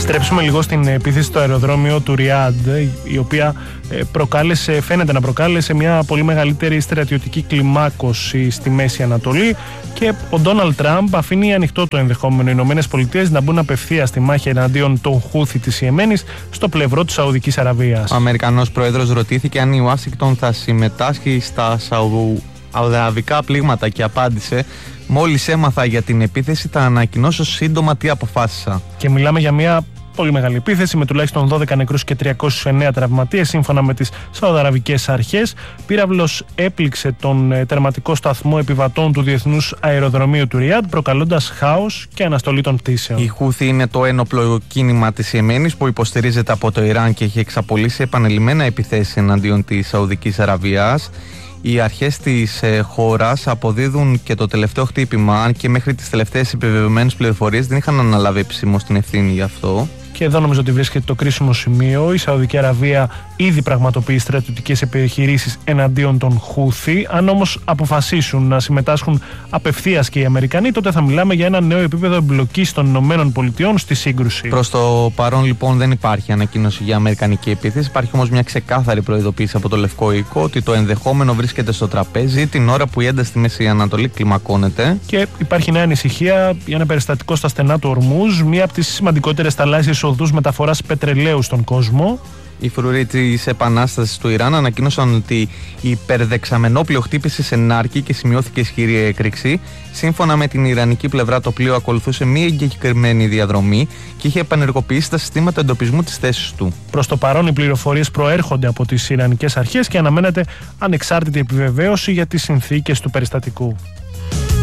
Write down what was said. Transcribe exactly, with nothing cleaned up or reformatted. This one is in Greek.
Στρέψουμε λίγο στην επίθεση στο αεροδρόμιο του Ριάντ, η οποία προκάλεσε, φαίνεται να προκάλεσε μια πολύ μεγαλύτερη στρατιωτική κλιμάκωση στη Μέση Ανατολή, και ο Ντόναλντ Τραμπ αφήνει ανοιχτό το ενδεχόμενο οι Ηνωμένες Πολιτείες να μπουν απευθείας στη μάχη εναντίον των Χούθι της Ιεμένης στο πλευρό της Σαουδικής Αραβίας. Ο Αμερικανός Πρόεδρος ρωτήθηκε αν η Ουάσιγκτον θα συμμετάσχει στα σαουδαραβικά πλήγματα και απάντησε: «Μόλις έμαθα για την επίθεση θα ανακοινώσω σύντομα τι αποφάσισα». Και μιλάμε για μια πολύ μεγάλη επίθεση με τουλάχιστον δώδεκα νεκρούς και τριακόσιους εννέα τραυματίες σύμφωνα με τις Σαουδαραβικές Αρχές. Πύραυλος έπληξε τον τερματικό σταθμό επιβατών του Διεθνούς Αεροδρομίου του Ριάντ, προκαλώντας χάος και αναστολή των πτήσεων. Η Χούθι είναι το ένοπλο κίνημα της Ιεμένης που υποστηρίζεται από το Ιράν και έχει εξαπολύσει επανελειμμένα επιθέσεις εναντίον της Σαουδικής Αραβίας. Οι αρχές της ε, χώρας αποδίδουν και το τελευταίο χτύπημα, αν και μέχρι τις τελευταίες επιβεβαιωμένες πληροφορίες δεν είχαν αναλάβει επισήμως την ευθύνη γι' αυτό. Και εδώ νομίζω ότι βρίσκεται το κρίσιμο σημείο. Η Σαουδική Αραβία ήδη πραγματοποιεί στρατιωτικές επιχειρήσεις εναντίον των Χούθι. Αν όμως αποφασίσουν να συμμετάσχουν απευθείας και οι Αμερικανοί, τότε θα μιλάμε για ένα νέο επίπεδο εμπλοκής των Ηνωμένων Πολιτειών στη σύγκρουση. Προς το παρόν λοιπόν δεν υπάρχει ανακοίνωση για αμερικανική επίθεση. Υπάρχει όμως μια ξεκάθαρη προειδοποίηση από το Λευκό Οίκο ότι το ενδεχόμενο βρίσκεται στο τραπέζι την ώρα που η ένταση στη Μέση Ανατολή κλιμακώνεται. Και υπάρχει νέα ανησυχία για ένα περιστατικό στα στενά του Ορμούζ, μία από τις σημαντικότερες θαλάσσιες οδούς μεταφοράς πετρελαίου στον κόσμο. Οι φρουροί της Επανάστασης του Ιράν ανακοίνωσαν ότι η υπερδεξαμενόπλαιο χτύπησε σε Νάρκη και σημειώθηκε ισχυρή έκρηξη. Σύμφωνα με την ιρανική πλευρά, το πλοίο ακολουθούσε μία εγκεκριμένη διαδρομή και είχε επανεργοποιήσει τα συστήματα εντοπισμού της θέσης του. Προς το παρόν, οι πληροφορίες προέρχονται από τις ιρανικές αρχές και αναμένεται ανεξάρτητη επιβεβαίωση για τις συνθήκες του περιστατικού.